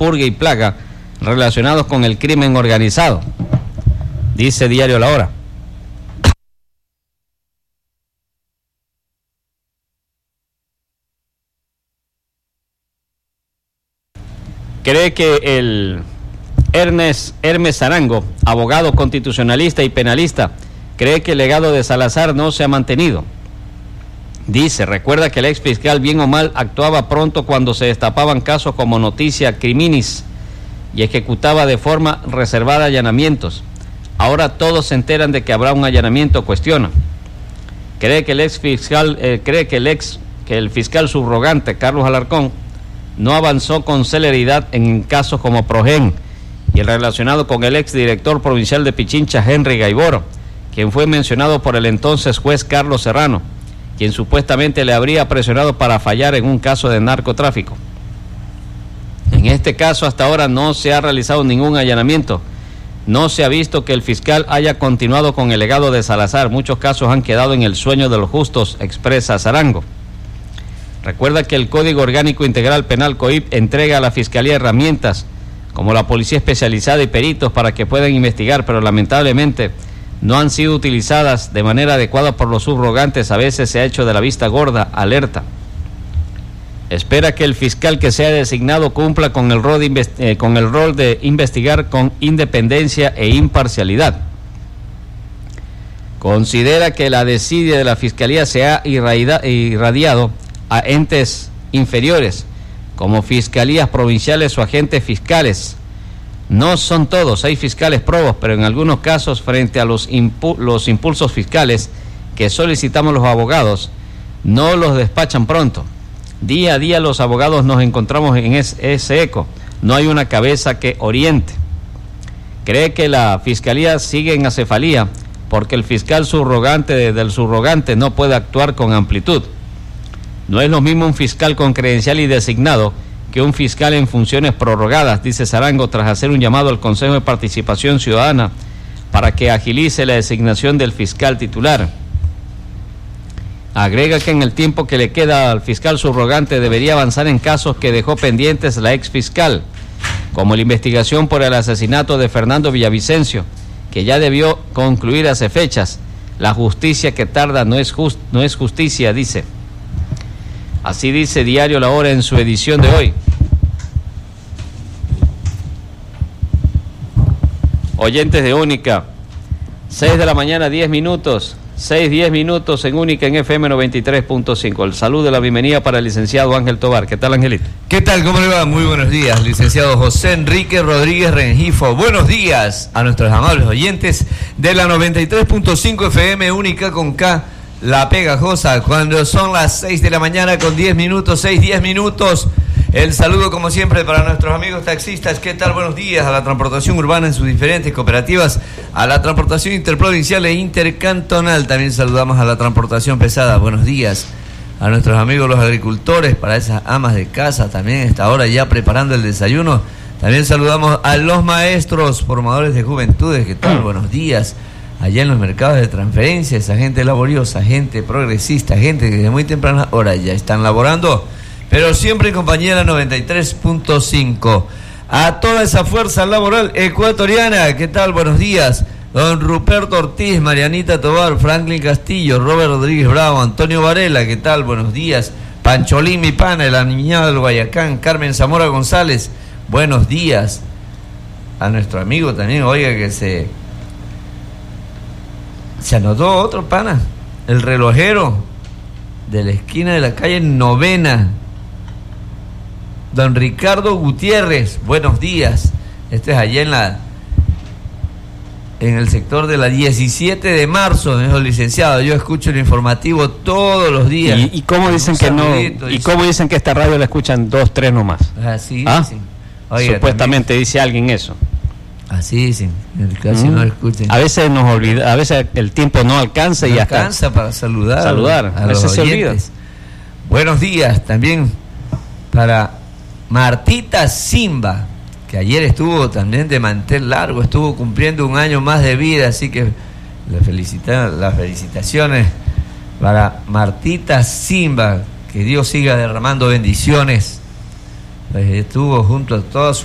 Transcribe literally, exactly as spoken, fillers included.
purga y plaga relacionados con el crimen organizado, dice Diario La Hora. Cree que el Ernest Hermes Arango, abogado constitucionalista y penalista, cree que el legado de Salazar no se ha mantenido. Dice, recuerda que el ex fiscal bien o mal actuaba pronto cuando se destapaban casos como Noticia Criminis y ejecutaba de forma reservada allanamientos. Ahora todos se enteran de que habrá un allanamiento, cuestiona. Cree que el ex fiscal, eh, cree que el ex, que el fiscal subrogante Carlos Alarcón no avanzó con celeridad en casos como Progen y el relacionado con el ex director provincial de Pichincha, Henry Gaiboro, quien fue mencionado por el entonces juez Carlos Serrano, quien supuestamente le habría presionado para fallar en un caso de narcotráfico. En este caso hasta ahora no se ha realizado ningún allanamiento. No se ha visto que el fiscal haya continuado con el legado de Salazar. Muchos casos han quedado en el sueño de los justos, expresa Arango. Recuerda que el Código Orgánico Integral Penal COIP entrega a la Fiscalía herramientas como la Policía Especializada y peritos para que puedan investigar, pero lamentablemente no han sido utilizadas de manera adecuada por los subrogantes. A veces se ha hecho de la vista gorda, alerta. Espera que el fiscal que sea designado cumpla con el rol de, invest- eh, con el rol de investigar con independencia e imparcialidad. Considera que la desidia de la Fiscalía se ha irradia- irradiado a entes inferiores, como fiscalías provinciales o agentes fiscales. No son todos, hay fiscales probos, pero en algunos casos, frente a los, impu- los impulsos fiscales que solicitamos los abogados, no los despachan pronto. Día a día los abogados nos encontramos en es- ese eco, no hay una cabeza que oriente. Cree que la Fiscalía sigue en acefalía porque el fiscal subrogante del subrogante no puede actuar con amplitud. No es lo mismo un fiscal con credencial y designado que un fiscal en funciones prorrogadas, dice Arango, tras hacer un llamado al Consejo de Participación Ciudadana para que agilice la designación del fiscal titular. Agrega que en el tiempo que le queda al fiscal subrogante debería avanzar en casos que dejó pendientes la ex fiscal, como la investigación por el asesinato de Fernando Villavicencio, que ya debió concluir hace fechas. La justicia que tarda no es, just, no es justicia, dice. Así dice Diario La Hora en su edición de hoy. Oyentes de Única, seis de la mañana, diez minutos, seis, diez minutos en Única en F M noventa y tres punto cinco. El saludo de la bienvenida para el licenciado Ángel Tobar. ¿Qué tal, Angelito? ¿Qué tal? ¿Cómo le va? Muy buenos días, licenciado José Enrique Rodríguez Rengifo. Buenos días a nuestros amables oyentes de la noventa y tres punto cinco F M Única con K, La Pegajosa, cuando son las seis de la mañana con diez minutos, seis, diez minutos. El saludo como siempre para nuestros amigos taxistas. ¿Qué tal? Buenos días a la transportación urbana en sus diferentes cooperativas, a la transportación interprovincial e intercantonal. También saludamos a la transportación pesada. Buenos días a nuestros amigos los agricultores, para esas amas de casa también a esta hora ya preparando el desayuno. También saludamos a los maestros, formadores de juventudes. ¿Qué tal? Buenos días. Allá en los mercados de transferencia, esa gente laboriosa, gente progresista, gente que desde muy temprana hora ya están laborando, pero siempre en compañía de la noventa y tres punto cinco. A toda esa fuerza laboral ecuatoriana, ¿qué tal? Buenos días. Don Ruperto Ortiz, Marianita Tobar, Franklin Castillo, Robert Rodríguez Bravo, Antonio Varela, ¿qué tal? Buenos días. Pancholín, mi pana, la niñada del Guayacán, Carmen Zamora González, buenos días. A nuestro amigo también, oiga, que se... Se anotó otro pana, el relojero de la esquina de la calle Novena, don Ricardo Gutiérrez, buenos días. Este es allá en la en el sector de la diecisiete de marzo, dijo el licenciado. Yo escucho el informativo todos los días. ¿Y, y cómo dicen que no? ¿Y cómo dicen que esta radio la escuchan dos, tres nomás? Así ¿Ah? dicen. Oiga, supuestamente también dice alguien eso. Así dicen, casi mm. no escuchen. A veces nos olvida, a veces el tiempo no alcanza no y alcanza hasta para saludar. Saludar, a, a veces se olvida. Buenos días también para Martita Simba, que ayer estuvo también de mantel largo, estuvo cumpliendo un año más de vida, así que le felicita, las felicitaciones para Martita Simba, que Dios siga derramando bendiciones. Pues estuvo junto a toda su